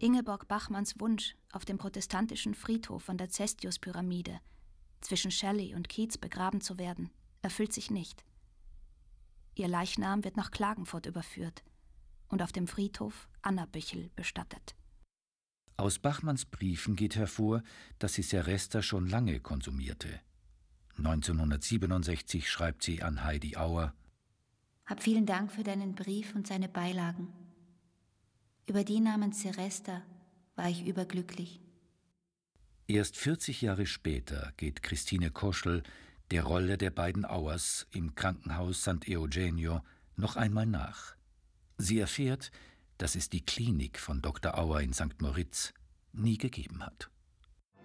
Ingeborg Bachmanns Wunsch, auf dem protestantischen Friedhof von der Cestius-Pyramide zwischen Shelley und Keats begraben zu werden, erfüllt sich nicht. Ihr Leichnam wird nach Klagenfurt überführt und auf dem Friedhof Anna Büchel bestattet. Aus Bachmanns Briefen geht hervor, dass sie Seresta schon lange konsumierte. 1967 schreibt sie an Heidi Auer: Hab vielen Dank für deinen Brief und seine Beilagen. Über die namens Seresta war ich überglücklich. Erst 40 Jahre später geht Christine Koschel der Rolle der beiden Auers im Krankenhaus St. Eugenio noch einmal nach. Sie erfährt, dass es die Klinik von Dr. Auer in St. Moritz nie gegeben hat.